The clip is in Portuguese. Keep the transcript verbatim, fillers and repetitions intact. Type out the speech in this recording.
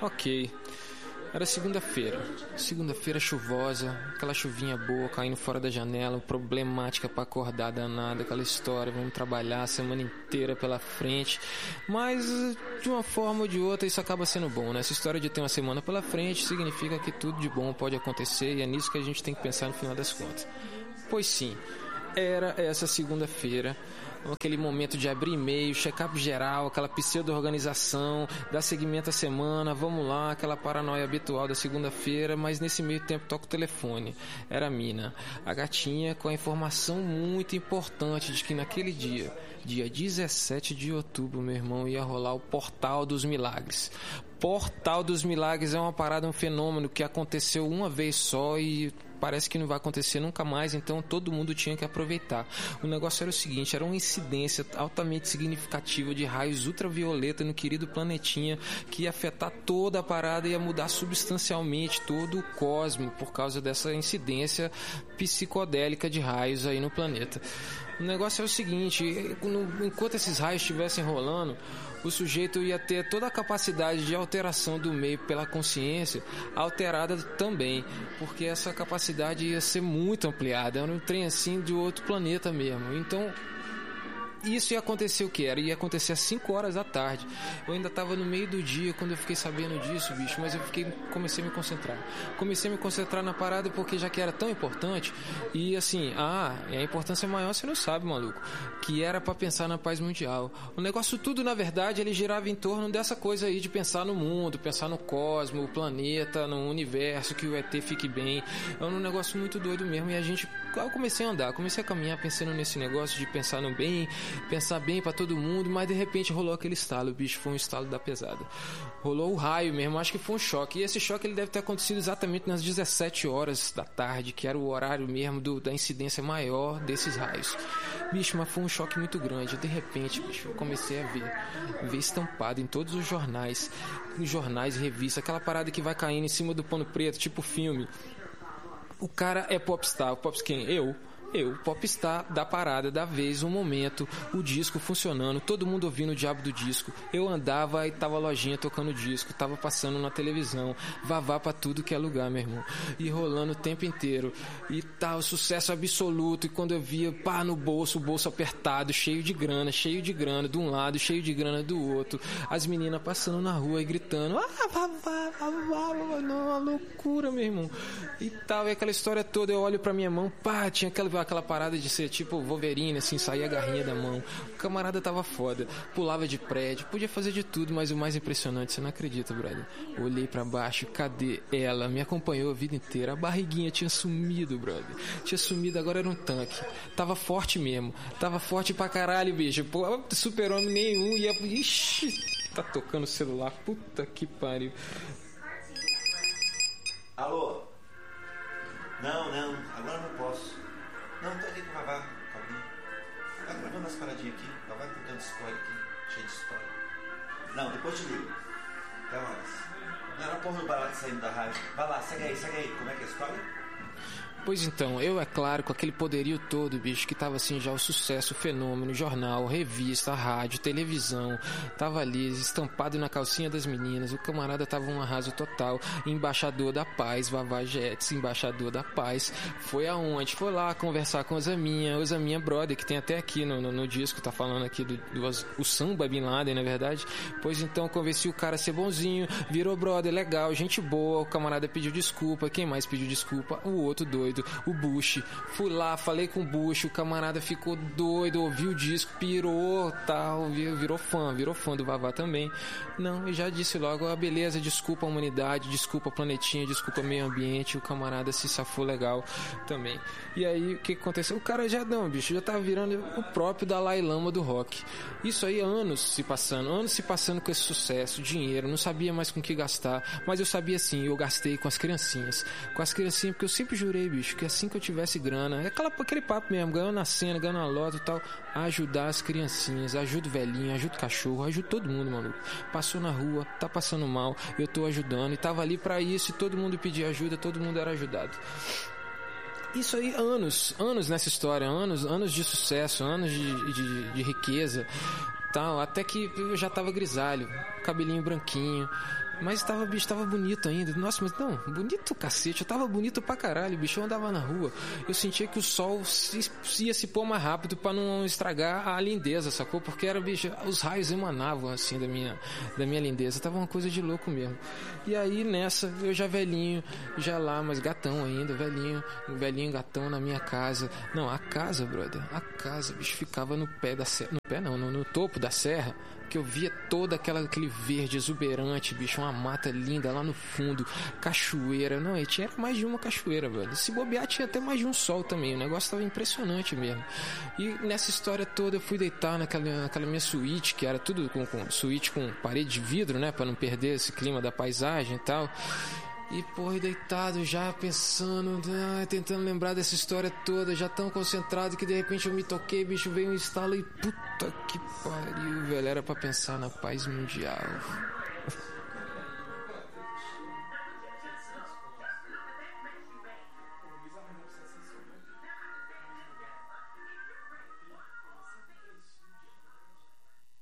Ok. Era segunda-feira. Segunda-feira chuvosa, aquela chuvinha boa caindo fora da janela, problemática pra acordar danada, aquela história, vamos trabalhar a semana inteira pela frente. Mas, de uma forma ou de outra, isso acaba sendo bom, né? Essa história de ter uma semana pela frente significa que tudo de bom pode acontecer e é nisso que a gente tem que pensar no final das contas. Pois sim, era essa segunda-feira, aquele momento de abrir e-mail, check-up geral, aquela pseudo-organização, dar seguimento à semana, vamos lá, aquela paranoia habitual da segunda-feira, mas nesse meio tempo toca o telefone. Era a Mina, a gatinha, com a informação muito importante de que naquele dia, dia dezessete de outubro, meu irmão, ia rolar o Portal dos Milagres. Portal dos Milagres é uma parada, um fenômeno que aconteceu uma vez só e parece que não vai acontecer nunca mais, então todo mundo tinha que aproveitar. O negócio era o seguinte, era uma incidência altamente significativa de raios ultravioleta no querido planetinha que ia afetar toda a parada e ia mudar substancialmente todo o cosmo por causa dessa incidência psicodélica de raios aí no planeta. O negócio é o seguinte, enquanto esses raios estivessem rolando, o sujeito ia ter toda a capacidade de alteração do meio pela consciência alterada também, porque essa capacidade ia ser muito ampliada, era um trem assim de outro planeta mesmo. Então isso ia acontecer o que era? Ia acontecer às cinco horas da tarde. Eu ainda estava no meio do dia quando eu fiquei sabendo disso, bicho, mas eu fiquei, comecei a me concentrar. Comecei a me concentrar na parada porque já que era tão importante, e assim, ah, a importância maior você não sabe, maluco, que era para pensar na paz mundial. O negócio tudo, na verdade, ele girava em torno dessa coisa aí de pensar no mundo, pensar no cosmo, o planeta, no universo, que o E T fique bem. É um negócio muito doido mesmo, e a gente, eu comecei a andar, comecei a caminhar pensando nesse negócio de pensar no bem, pensar bem pra todo mundo, mas de repente rolou aquele estalo, bicho, foi um estalo da pesada. Rolou o raio mesmo, acho que foi um choque. E esse choque ele deve ter acontecido exatamente nas dezessete horas da tarde, que era o horário mesmo do, da incidência maior desses raios. Bicho, mas foi um choque muito grande. De repente, bicho, eu comecei a ver, ver estampado em todos os jornais, nos jornais e revistas, aquela parada que vai caindo em cima do pano preto, tipo filme. O cara é popstar, o popstar quem? Eu. Eu, popstar da parada, da vez, um momento, o disco funcionando, todo mundo ouvindo o diabo do disco. Eu andava e tava a lojinha tocando disco, tava passando na televisão, vavá pra tudo que é lugar, meu irmão. E rolando o tempo inteiro. E tal, sucesso absoluto. E quando eu via, pá, no bolso, o bolso apertado, cheio de grana, cheio de grana de um lado, cheio de grana do outro. As meninas passando na rua e gritando, ah, vavá, vavá, vavá, não, uma loucura, meu irmão. E tal, e aquela história toda, eu olho pra minha mão, pá, tinha aquela aquela parada de ser tipo Wolverine, assim, sair a garrinha da mão. O camarada tava foda, pulava de prédio, podia fazer de tudo, mas o mais impressionante, você não acredita, brother. Olhei pra baixo, cadê ela? Me acompanhou a vida inteira, a barriguinha tinha sumido, brother. Tinha sumido, agora era um tanque. Tava forte mesmo, tava forte pra caralho, bicho. Pô, super-homem nenhum, ia... Ixi, tá tocando o celular, puta que pariu. Alô? Não, não, agora não posso. Não, tô ali com o Vavá, calma. Tá gravando as paradinhas aqui, o Vavá contando história aqui, cheio de história. Não, depois te ligo. Até mais. Não era porra do barato saindo da rádio. Vai lá, segue aí, segue aí. Como é que é a história? Pois então, eu, é claro, com aquele poderio todo, bicho, que tava assim já o sucesso, o fenômeno, jornal, revista, rádio, televisão, tava ali estampado na calcinha das meninas, o camarada tava um arraso total, embaixador da paz, Vavá Jets, embaixador da paz, foi aonde? Foi lá conversar com o Osaminha, Osaminha brother, que tem até aqui no, no, no disco, tá falando aqui do, do o samba Bin Laden, na verdade. Pois então, convenci o cara a ser bonzinho, virou brother, legal, gente boa, o camarada pediu desculpa, quem mais pediu desculpa? O outro doido, o Bush. Fui lá, falei com o Bush, o camarada ficou doido, ouviu o disco, pirou, tal, virou fã, virou fã do Vavá também. Não, eu já disse logo, ah, beleza, desculpa a humanidade, desculpa a planetinha, desculpa o meio ambiente, o camarada se safou legal também. E aí, o que aconteceu? O cara já não, bicho, já tava virando o próprio Dalai Lama do rock. Isso aí, anos se passando, anos se passando com esse sucesso, dinheiro, não sabia mais com o que gastar, mas eu sabia sim, eu gastei com as criancinhas, com as criancinhas, porque eu sempre jurei, bicho, que assim que eu tivesse grana, é aquela, aquele papo mesmo, ganhando na cena, ganhando na loto e tal, ajudar as criancinhas, ajuda o velhinho, ajuda o cachorro, ajuda todo mundo, maluco. Passou na rua, tá passando mal, eu tô ajudando, e tava ali pra isso, e todo mundo pedia ajuda, todo mundo era ajudado. Isso aí, anos, anos nessa história, anos, anos de sucesso, anos de, de, de riqueza, tal, até que eu já tava grisalho, cabelinho branquinho, Mas tava, bicho, tava bonito ainda. Nossa, mas não, bonito cacete. Eu tava bonito pra caralho, bicho. Eu andava na rua. Eu sentia que o sol se, ia se pôr mais rápido pra não estragar a lindeza, sacou? Porque era, bicho, os raios emanavam assim da minha, da minha lindeza. Tava uma coisa de louco mesmo. E aí nessa, eu já velhinho, já lá, mas gatão ainda, velhinho, velhinho gatão na minha casa. Não, a casa, brother, a casa, bicho, ficava no pé da serra. No pé não, no, no topo da serra. Que eu via todo aquela, aquele verde exuberante, bicho, uma mata linda lá no fundo, cachoeira, não, e tinha mais de uma cachoeira, velho. Se bobear, tinha até mais de um sol também, o negócio tava impressionante mesmo. E nessa história toda eu fui deitar naquela, naquela minha suíte, que era tudo com, com suíte com parede de vidro, né, pra não perder esse clima da paisagem e tal. E, porra, deitado já, pensando, ah, tentando lembrar dessa história toda, já tão concentrado que de repente eu me toquei, bicho, veio um estalo e puta que pariu, velho, era pra pensar na paz mundial.